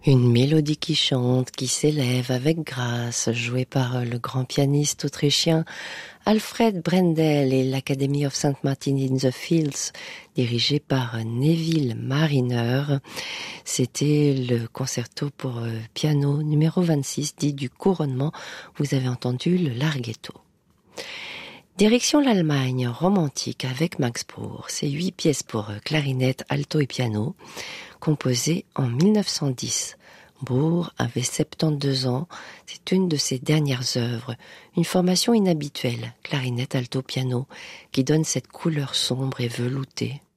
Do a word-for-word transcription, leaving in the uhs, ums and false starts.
Une mélodie qui chante, qui s'élève avec grâce, jouée par le grand pianiste autrichien Alfred Brendel et l'Academy of Saint Martin in the Fields, dirigée par Neville Marriner. C'était le concerto pour piano numéro vingt-six, dit du couronnement. Vous avez entendu le larghetto. Direction l'Allemagne romantique avec Max Bruch. C'est huit pièces pour clarinette, alto et piano, composées en mille neuf cent dix. Bruch avait soixante-douze ans, c'est une de ses dernières œuvres, une formation inhabituelle, clarinette, alto, piano, qui donne cette couleur sombre et veloutée.